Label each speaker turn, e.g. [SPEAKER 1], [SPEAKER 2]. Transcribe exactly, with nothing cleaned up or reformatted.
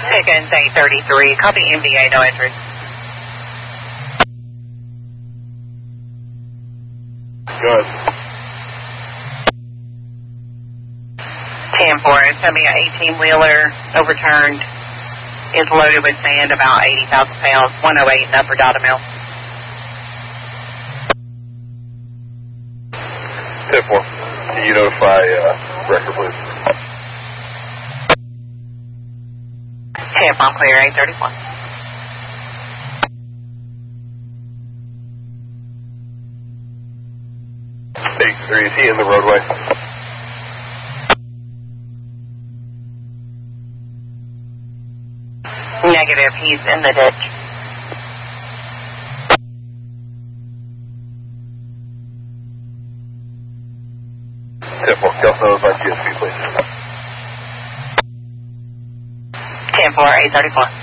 [SPEAKER 1] Pickens eight thirty-three, copy M V A, no entry.
[SPEAKER 2] Good.
[SPEAKER 1] ten four, tell me an eighteen-wheeler overturned, is loaded with sand, about eighty thousand pounds, one oh eight in Upper Dottermill.
[SPEAKER 2] ten four, can you notify uh, record, please?
[SPEAKER 1] ten four, clear, eight thirty-one.
[SPEAKER 2] eight three, is he in the roadway?
[SPEAKER 1] Negative, he's in the ditch.
[SPEAKER 2] ten four, can you also notify G S P, please?
[SPEAKER 1] ten four, eight thirty-four.